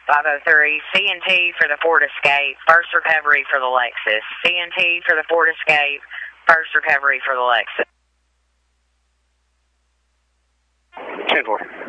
503, C&T for the Ford Escape, first recovery for the Lexus. C&T for the Ford Escape, first recovery for the Lexus. 10-4.